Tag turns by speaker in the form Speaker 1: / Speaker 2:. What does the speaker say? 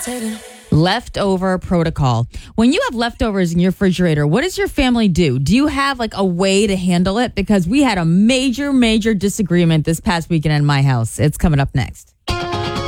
Speaker 1: Leftover protocol. When you have leftovers in your refrigerator, what does your family do? Do you have like a way to handle it? Because we had a major disagreement this past weekend in my house. It's coming up next.